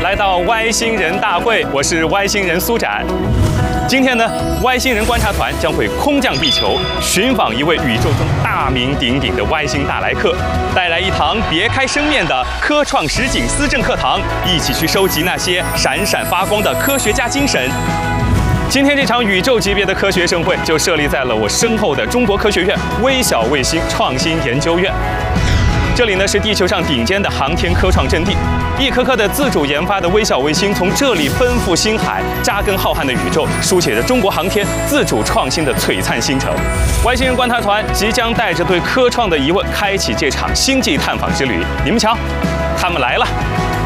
来到外星人大会，我是外星人苏展。今天呢，外星人观察团将会空降地球，寻访一位宇宙中大名鼎鼎的外星大来客，带来一堂别开生面的科创实景思政课堂，一起去收集那些闪闪发光的科学家精神。今天这场宇宙级别的科学盛会就设立在了我身后的中国科学院微小卫星创新研究院。这里呢是地球上顶尖的航天科创阵地，一颗颗的自主研发的微小卫星从这里奔赴星海，扎根浩瀚的宇宙，书写着中国航天自主创新的璀璨星程。外星人观察团即将带着对科创的疑问，开启这场星际探访之旅。你们瞧，他们来了。